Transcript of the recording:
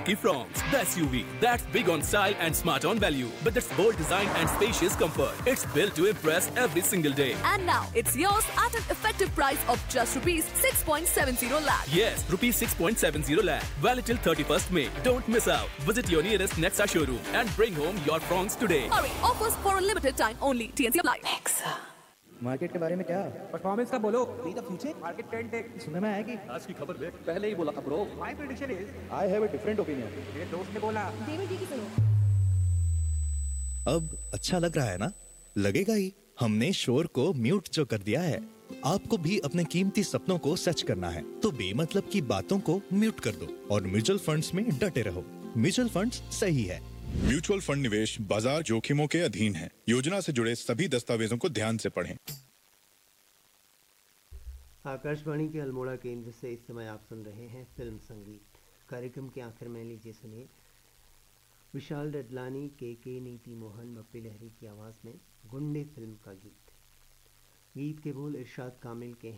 bulky fronks. The SUV that's big on style and smart on value, with its bold design and spacious comfort. It's built to impress every single day. And now it's yours at an effective price of just rupees 6.70 lakh. Yes, rupees 6.70 lakh. Valid till 31st May. Don't miss out. Visit your nearest Nexa showroom and bring home your fronks today. Hurry, offers for a limited time only. TNC apply. Market के बारे में क्या performance का बोलो market trend सुनने में आया कि आज की खबर देख पहले ही बोला था bro. My prediction is I have a different opinion. मेरे दोस्त ने बोला अब अच्छा लग रहा है ना? लगेगा ही। हमने शोर को म्यूट जो कर दिया है। आपको भी अपने कीमती सपनों को सच करना है तो बेमतलब की बातों को म्यूट कर दो और म्यूचुअल फंड्स में डटे रहो। म्यूचुअल फंड्स सही है। म्यूचुअल फंड निवेश बाजार जोखिमों के अधीन है। योजना से जुड़े सभी दस्तावेजों को ध्यान से पढ़ें। आकाशवाणी के अल्मोड़ा केंद्र से इस समय आप सुन रहे हैं फिल्म संगीत। कार्यक्रम के आखिर में लीजिए सुनिए विशाल डडलानी, के नीति मोहन, बप्पी लहरी की आवाज़ में गुंडे फिल्म का गीत। गीत के बोल इरशाद कामिल के हैं।